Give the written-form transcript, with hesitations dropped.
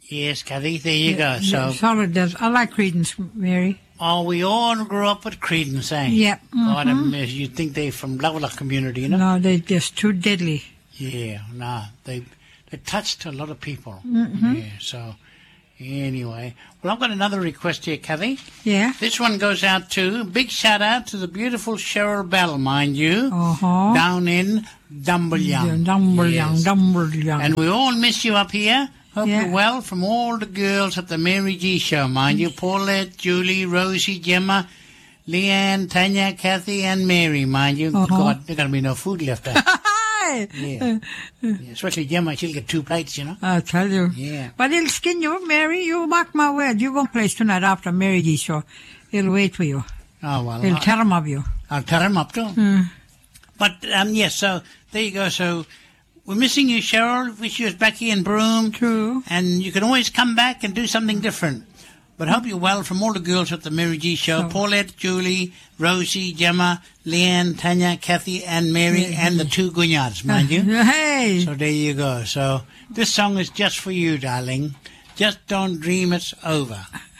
Yes, Kathy, there you go. So, solid does. I like Creedence, Mary. oh, we all grew up with Creedence, eh? Yep. God, you'd think they're from Lovelock community, you know? No, they're just too deadly. Yeah, no, they touched a lot of people. Yeah, so anyway. Well, I've got another request here, Kathy. Yeah. This one goes out to, big shout out to the beautiful Cheryl Bell, mind you, Uh-huh. down in Dumbleyung. Dumbleyung, Yes. Dumbleyung. And we all miss you up here. Hope Yeah. you're well from all the girls at the Mary G show, mind you. Paulette, Julie, Rosie, Gemma, Leanne, Tanya, Kathy, and Mary, mind you. God, there's going to be no food left out. Yeah. Especially Gemma, she'll get 2 plates, you know. I'll tell you. Yeah. But he'll skin you, Mary. You mark my word. You go place tonight after Mary G show. He'll wait for you. Oh, well. He'll tear him of you. I'll tear him up, too. But, yes, so there you go. So we're missing you, Cheryl. Wish you was back here in Broome. True. And you can always come back and do something different. But hope you're well from all the girls at the Mary G show. So- Paulette, Julie, Rosie, Gemma, Leanne, Tanya, Kathy, and Mary, and the 2 Gunyards, mind you. Hey. So there you go. So this song is just for you, darling. Just don't dream it's over.